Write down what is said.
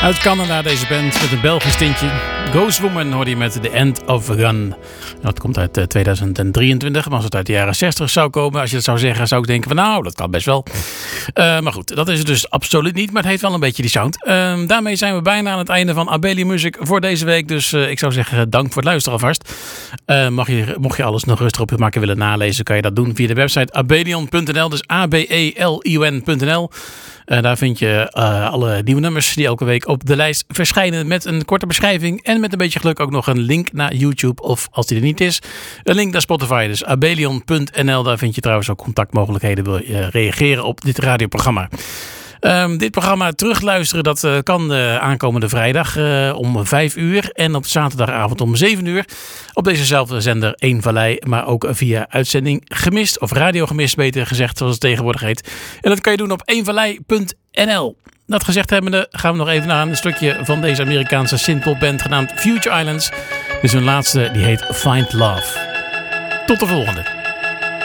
Uit Canada deze band met een Belgisch tintje. Ghost Woman hoorde je met The End of a Gun. Dat komt uit 2023. Maar als het uit de jaren 60 zou komen, als je dat zou zeggen, zou ik denken van nou, dat kan best wel. Maar goed, dat is het dus absoluut niet. Maar het heeft wel een beetje die sound. Daarmee zijn we bijna aan het einde van Abeli Music voor deze week. Dus ik zou zeggen, dank voor het luisteren alvast. Mocht je alles nog rustig op je makken willen nalezen, kan je dat doen via de website abelion.nl. Dus abelion.nl. Daar vind je alle nieuwe nummers die elke week op de lijst verschijnen met een korte beschrijving en met een beetje geluk ook nog een link naar YouTube of als die er niet is, een link naar Spotify. Dus abelion.nl, daar vind je trouwens ook contactmogelijkheden wil je reageren op dit radioprogramma. Dit programma terugluisteren, dat kan aankomende vrijdag om 5 uur en op zaterdagavond om 7 uur op dezezelfde zender 1 Vallei, maar ook via uitzending gemist of radio gemist beter gezegd zoals het tegenwoordig heet. En dat kan je doen op 1vallei.nl. Dat gezegd hebbende gaan we nog even naar een stukje van deze Amerikaanse synthpopband genaamd Future Islands. Dus hun laatste, die heet Find Love. Tot de volgende.